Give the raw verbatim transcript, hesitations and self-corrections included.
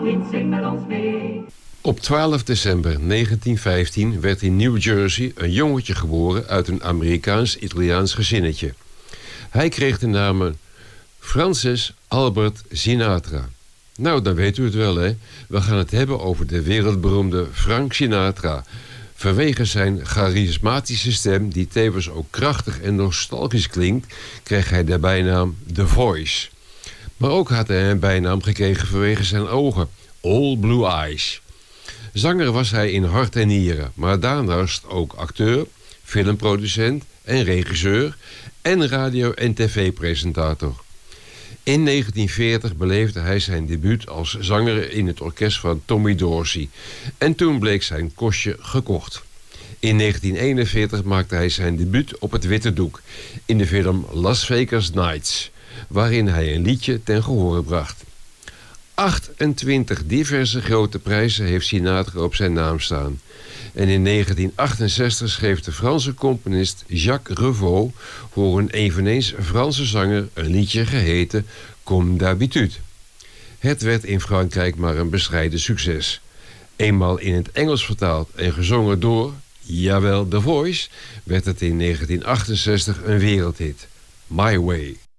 Zing met ons mee. Op twaalf december negentien vijftien werd in New Jersey een jongetje geboren uit een Amerikaans-Italiaans gezinnetje. Hij kreeg de namen Francis Albert Sinatra. Nou, dan weet u het wel, hè. We gaan het hebben over de wereldberoemde Frank Sinatra. Vanwege zijn charismatische stem, die tevens ook krachtig en nostalgisch klinkt, kreeg hij de bijnaam The Voice. Maar ook had hij een bijnaam gekregen vanwege zijn ogen, All Blue Eyes. Zanger was hij in hart en nieren, maar daarnaast ook acteur, filmproducent en regisseur en radio- en tv-presentator. In negentien veertig beleefde hij zijn debuut als zanger in het orkest van Tommy Dorsey. En toen bleek zijn kostje gekocht. In negentien eenenveertig maakte hij zijn debuut op het witte doek in de film Las Vegas Nights, waarin hij een liedje ten gehore bracht. achtentwintig diverse grote prijzen heeft Sinatra op zijn naam staan. En in negentien achtenzestig schreef de Franse componist Jacques Revaux voor een eveneens Franse zanger een liedje geheten Comme d'habitude. Het werd in Frankrijk maar een bescheiden succes. Eenmaal in het Engels vertaald en gezongen door, jawel, The Voice, werd het in negentien achtenzestig een wereldhit. My Way.